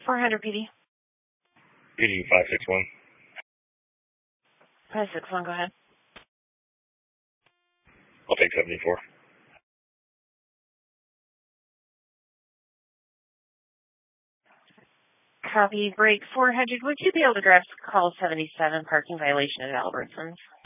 400 PD. PD 561. 561, go ahead. I'll take 74. Copy, break 400. Would you be able to address call 77 parking violation at Albertsons?